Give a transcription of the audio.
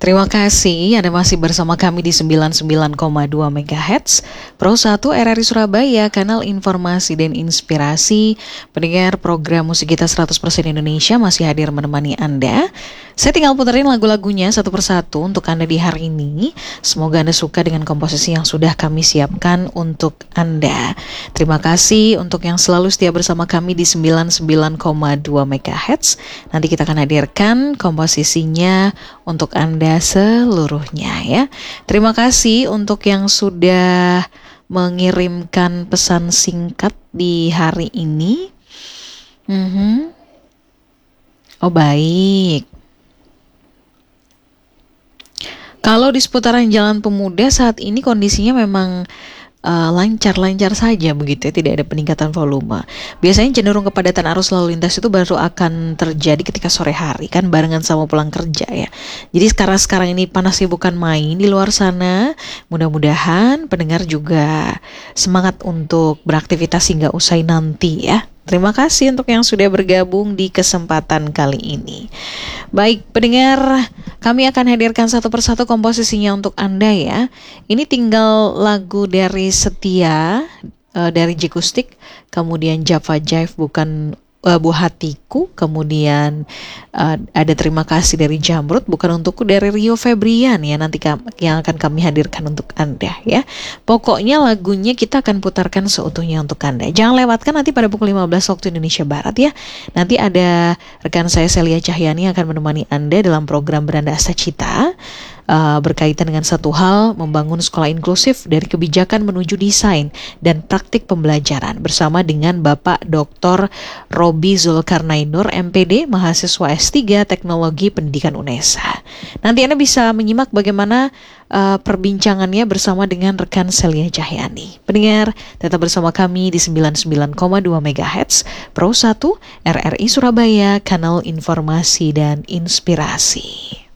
Terima kasih Anda masih bersama kami di 99,2 MHz Pro 1 RRI Surabaya, kanal informasi dan inspirasi. Pendengar program musik kita 100% Indonesia masih hadir menemani Anda. Saya tinggal puterin lagu-lagunya satu persatu untuk Anda di hari ini. Semoga Anda suka dengan komposisi yang sudah kami siapkan untuk Anda. Terima kasih untuk yang selalu setia bersama kami di 99,2 MHz. Nanti kita akan hadirkan komposisinya untuk Anda seluruhnya ya. Terima kasih untuk yang sudah mengirimkan pesan singkat di hari ini. Oh baik. Kalau di seputaran Jalan Pemuda saat ini kondisinya memang lancar-lancar saja begitu ya, tidak ada peningkatan volume. Biasanya cenderung kepadatan arus lalu lintas itu baru akan terjadi ketika sore hari kan barengan sama pulang kerja ya. Jadi sekarang ini panasnya bukan main di luar sana. Mudah-mudahan pendengar juga semangat untuk beraktivitas hingga usai nanti ya. Terima kasih untuk yang sudah bergabung di kesempatan kali ini. Baik, pendengar, kami akan hadirkan satu persatu komposisinya untuk Anda ya. Ini tinggal lagu dari Setia, dari Jikustik, kemudian Java Jive bukan Buah Hatiku, kemudian ada Terima Kasih dari Jamrud, Bukan Untukku dari Rio Febrian ya, nanti yang akan kami hadirkan untuk Anda ya. Pokoknya lagunya kita akan putarkan seutuhnya untuk Anda. Jangan lewatkan nanti pada pukul 15 waktu Indonesia Barat ya. Nanti ada rekan saya Celia Cahyani yang akan menemani Anda dalam program Beranda Asa Cita. Berkaitan dengan satu hal, membangun sekolah inklusif dari kebijakan menuju desain dan praktik pembelajaran bersama dengan Bapak Dr. Robi Zulkarnainur MPD, mahasiswa S3 Teknologi Pendidikan UNESA. Nanti Anda bisa menyimak bagaimana perbincangannya bersama dengan rekan Celia Cahyani. Pendengar, tetap bersama kami di 99,2 MHz Pro 1 RRI Surabaya, kanal informasi dan inspirasi.